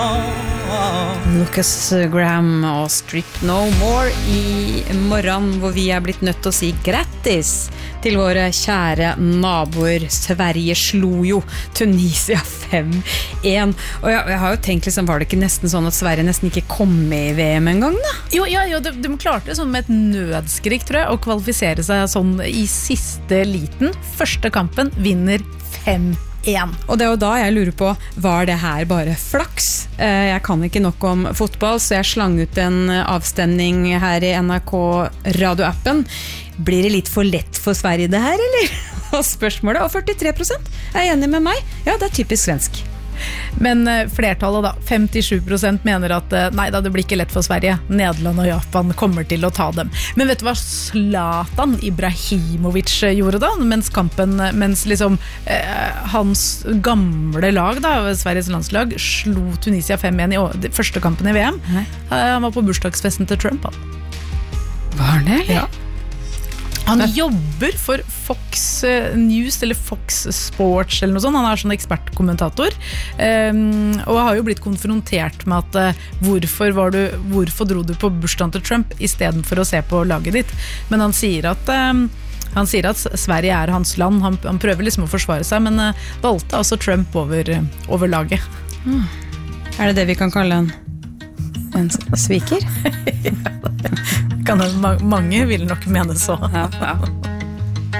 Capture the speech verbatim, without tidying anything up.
Lucas Graham og Strip No More I morgen, hvor vi er blitt nødt til å si grattis til våre kjære naboer. Sverige slo jo Tunisia fem en. Og jeg, jeg har jo tenkt, liksom, var det ikke nesten sånn at Sverige nesten ikke kom med I V M en gang da? Jo, ja, jo de, de klarte sånn med et nødskrik, tror jeg, å kvalifisere seg sånn I siste liten. Første kampen vinner fem en. Og det er jo da jeg lurer på, var det her bare flaks? Jeg kan ikke nok om fotball, så jeg slang ut en avstemning her I N R K radioappen. Blir det litt for lett for Sverige det her, eller? Og spørsmålet, og førtitre prosent er enig med meg. Ja, det er typisk svensk. Men flertallet da, femtisju prosent mener at nei da, det blir ikke lett for Sverige. Nederland og Japan kommer til å ta dem. Men vet du hva Zlatan Ibrahimovic gjorde da? Mens kampen, mens liksom eh, hans gamle lag da, Sveriges landslag, slo Tunisia fem en I år, første kampen I V M. Nei. Han var på bursdagsfesten til Trump. Han. Var det, eller? Ja. Han jobber for Fox News eller Fox Sports eller noe sånt. Han er sånn ekspertkommentator um, og har jo blitt konfrontert med at uh, hvorfor, var du, hvorfor dro du på bursdagen til Trump I stedet for å se på laget ditt? Men han sier at um, han sier at Sverige er hans land. Han, han prøver liksom å forsvare seg, men uh, valgte altså Trump over, over laget. Mm. Er det det vi kan kalle en En sviker? Ja, kan det, mange vil nok mene så. Ja, ja.